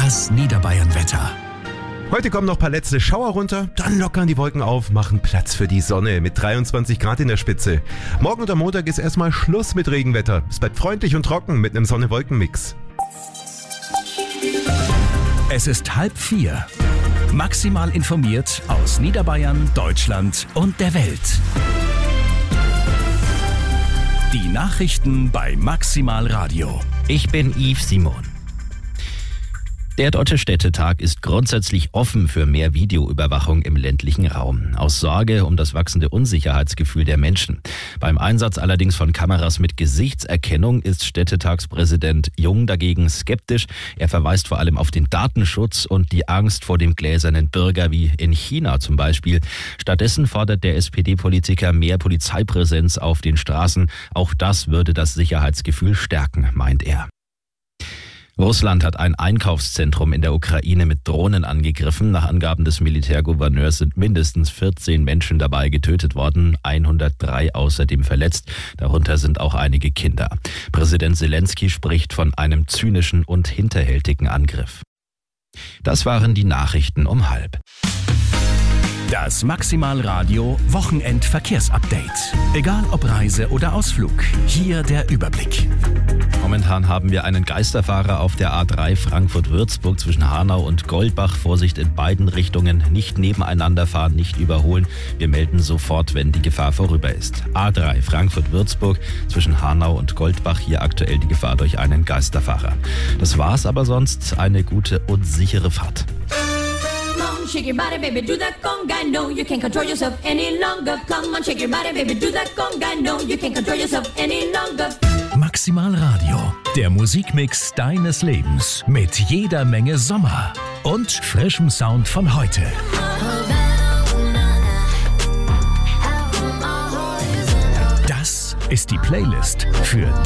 Das Niederbayern-Wetter. Heute kommen noch ein paar letzte Schauer runter, dann lockern die Wolken auf, machen Platz für die Sonne mit 23 Grad in der Spitze. Morgen und am Montag ist erstmal Schluss mit Regenwetter. Es bleibt freundlich und trocken mit einem Sonne-Wolken-Mix. Es ist 3:30. Maximal informiert aus Niederbayern, Deutschland und der Welt. Die Nachrichten bei Maximal Radio. Ich bin Yves Simon. Der Deutsche Städtetag ist grundsätzlich offen für mehr Videoüberwachung im ländlichen Raum, aus Sorge um das wachsende Unsicherheitsgefühl der Menschen. Beim Einsatz allerdings von Kameras mit Gesichtserkennung ist Städtetagspräsident Jung dagegen skeptisch. Er verweist vor allem auf den Datenschutz und die Angst vor dem gläsernen Bürger wie in China zum Beispiel. Stattdessen fordert der SPD-Politiker mehr Polizeipräsenz auf den Straßen. Auch das würde das Sicherheitsgefühl stärken, meint er. Russland hat ein Einkaufszentrum in der Ukraine mit Drohnen angegriffen. Nach Angaben des Militärgouverneurs sind mindestens 14 Menschen dabei getötet worden, 103 außerdem verletzt. Darunter sind auch einige Kinder. Präsident Zelensky spricht von einem zynischen und hinterhältigen Angriff. Das waren die Nachrichten um 12:30. Das Maximal Radio Wochenendverkehrsupdate. Egal ob Reise oder Ausflug, hier der Überblick. Momentan haben wir einen Geisterfahrer auf der A3 Frankfurt-Würzburg zwischen Hanau und Goldbach. Vorsicht in beiden Richtungen, nicht nebeneinander fahren, nicht überholen. Wir melden sofort, wenn die Gefahr vorüber ist. A3 Frankfurt-Würzburg zwischen Hanau und Goldbach, hier aktuell die Gefahr durch einen Geisterfahrer. Das war's aber sonst, eine gute und sichere Fahrt. Shake your body, baby, do that conga. No, you can't control yourself any longer. Come on, shake your body, baby, do that conga. No, you can't control yourself any longer. Maximal Radio, der Musikmix deines Lebens mit jeder Menge Sommer und frischem Sound von heute. Das ist die Playlist für